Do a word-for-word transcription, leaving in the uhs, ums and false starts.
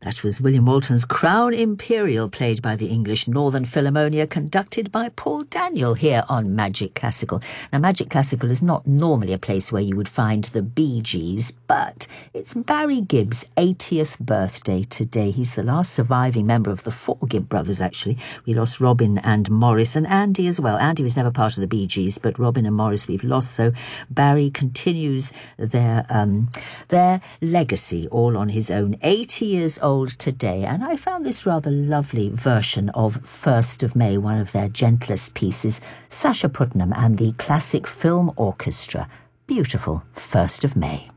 That was William Walton's Crown Imperial, played by the English Northern Philharmonia, conducted by Paul Daniel here on Magic Classical. Now, Magic Classical is not normally a place where you would find the Bee Gees, but it's Barry Gibb's eightieth birthday today. He's the last surviving member of the four Gibb brothers, actually. We lost Robin and Morris, and Andy as well. Andy was never part of the Bee Gees, but Robin and Morris we've lost, so Barry continues their, um, their legacy all on his own. eighty years old today, and I found this rather lovely version of First of May, one of their gentlest pieces, Sasha Putnam and the Classic Film Orchestra. Beautiful First of May.